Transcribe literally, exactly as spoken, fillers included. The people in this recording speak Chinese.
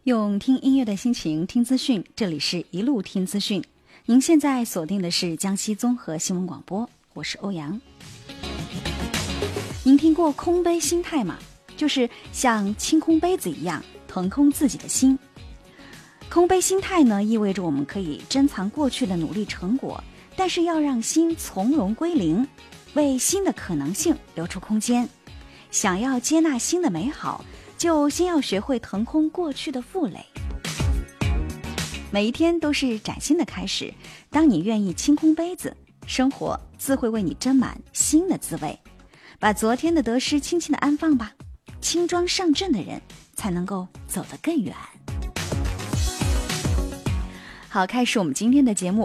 用听音乐的心情听资讯，这里是一路听资讯。您现在锁定的是江西综合新闻广播，我是欧阳。您听过空杯心态吗？就是像清空杯子一样腾空自己的心。空杯心态呢，意味着我们可以珍藏过去的努力成果，但是要让心从容归零，为新的可能性留出空间。想要接纳新的美好，就先要学会腾空过去的负累。每一天都是崭新的开始，当你愿意清空杯子，生活自会为你斟满新的滋味。把昨天的得失轻轻地安放吧，轻装上阵的人才能够走得更远。好，开始我们今天的节目。